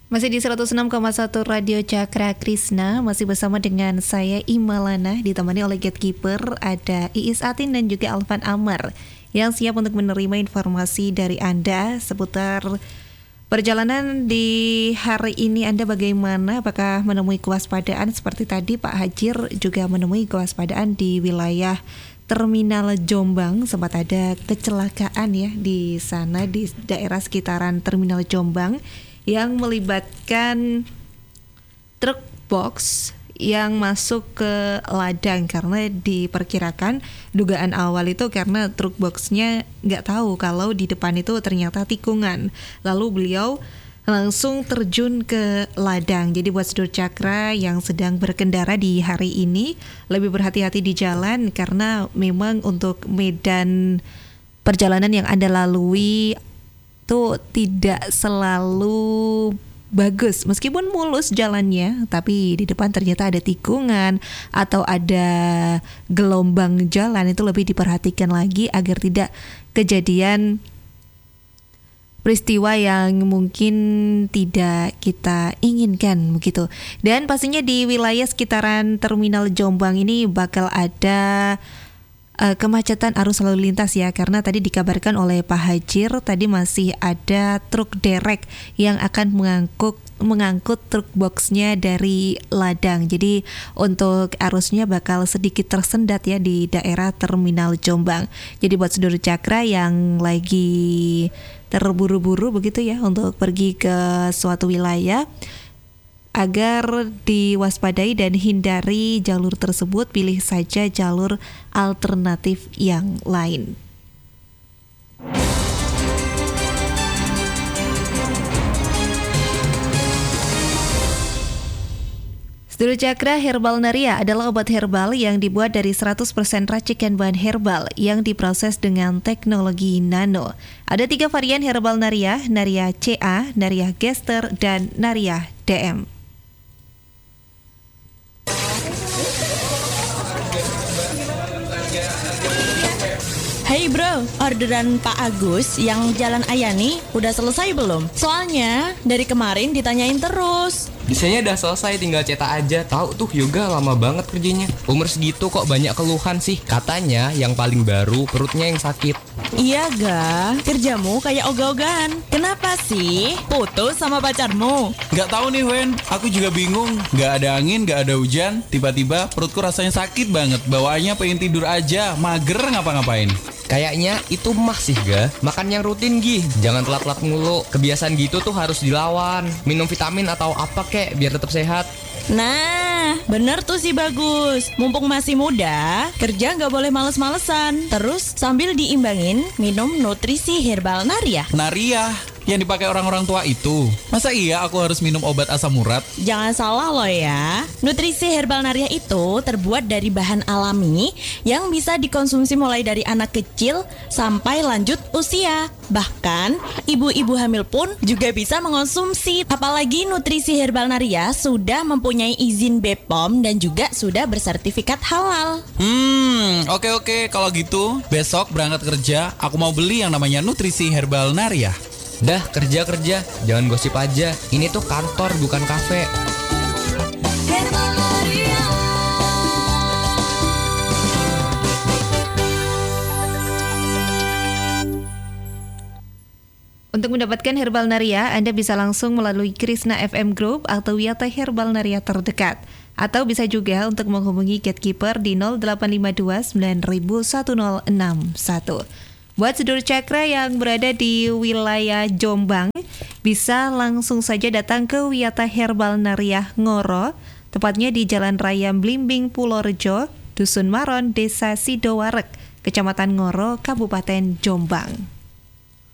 Masih di 106,1 Radio Cakra Krisna, masih bersama dengan saya Imalana, ditemani oleh gatekeeper ada Iis Atin dan juga Alvan Amar yang siap untuk menerima informasi dari Anda seputar perjalanan di hari ini. Anda bagaimana? Apakah menemui kewaspadaan seperti tadi Pak Hajir juga menemui kewaspadaan di wilayah Terminal Jombang? Sempat ada kecelakaan ya di sana, di daerah sekitaran Terminal Jombang yang melibatkan truk box yang masuk ke ladang, karena diperkirakan dugaan awal itu karena truk boxnya nggak tahu kalau di depan itu ternyata tikungan, lalu beliau langsung terjun ke ladang. Jadi buat Saudara Cakra yang sedang berkendara di hari ini, lebih berhati-hati di jalan karena memang untuk medan perjalanan yang Anda lalui itu tidak selalu bagus, meskipun mulus jalannya, tapi di depan ternyata ada tikungan atau ada gelombang jalan. Itu lebih diperhatikan lagi agar tidak kejadian peristiwa yang mungkin tidak kita inginkan begitu. Dan pastinya di wilayah sekitaran Terminal Jombang ini bakal ada kemacetan arus lalu lintas ya, karena tadi dikabarkan oleh Pak Hajir tadi masih ada truk derek yang akan mengangkut truk boxnya dari ladang. Jadi untuk arusnya bakal sedikit tersendat ya di daerah Terminal Jombang. Jadi buat Saudara Cakra yang lagi terburu-buru begitu ya untuk pergi ke suatu wilayah, agar diwaspadai dan hindari jalur tersebut, pilih saja jalur alternatif yang lain. Saudara Cakra, Herbal Naria adalah obat herbal yang dibuat dari 100% racikan bahan herbal yang diproses dengan teknologi nano. Ada 3 varian Herbal Naria, Naria CA, Naria Gester, dan Naria DM. Hey bro, orderan Pak Agus yang Jalan Ayani udah selesai belum? Soalnya dari kemarin ditanyain terus. Desainnya udah selesai, tinggal cetak aja. Tahu tuh Yoga lama banget kerjanya. Umur segitu kok banyak keluhan sih. Katanya yang paling baru perutnya yang sakit. Iya ga, kerjamu kayak ogah-ogahan. Kenapa sih? Putus sama pacarmu? Gak tahu nih Wen, aku juga bingung. Gak ada angin, gak ada hujan, tiba-tiba perutku rasanya sakit banget. Bawaannya pengen tidur aja, mager ngapa-ngapain. Kayaknya itu mah sih ga. Makan yang rutin Gih, jangan telat-telat mulu. Kebiasaan gitu tuh harus dilawan. Minum vitamin atau apa kek biar tetap sehat. Nah, bener tuh sih Bagus. Mumpung masih muda, kerja gak boleh males-malesan. Terus sambil diimbangin, minum nutrisi Herbal Naria. Naria, yang dipakai orang-orang tua itu. Masa iya aku harus minum obat asam urat? Jangan salah loh ya. Nutrisi Herbal Naria itu terbuat dari bahan alami yang bisa dikonsumsi mulai dari anak kecil sampai lanjut usia. Bahkan ibu-ibu hamil pun juga bisa mengonsumsi. Apalagi nutrisi Herbal Naria sudah mempunyai izin BPOM dan juga sudah bersertifikat halal. Oke. Kalau gitu besok berangkat kerja aku mau beli yang namanya nutrisi Herbal Naria. Dah kerja, jangan gosip aja. Ini tuh kantor bukan kafe. Untuk mendapatkan Herbal Naria, Anda bisa langsung melalui Krisna FM Group atau Wiyata Herbal Naria terdekat. Atau bisa juga untuk menghubungi gatekeeper di 0852 9000 1061. Buat Saudara Cakra yang berada di wilayah Jombang, bisa langsung saja datang ke Wiyata Herbal Naria Ngoro, tepatnya di Jalan Raya Blimbing Purworejo, Dusun Maron, Desa Sidoarek, Kecamatan Ngoro, Kabupaten Jombang.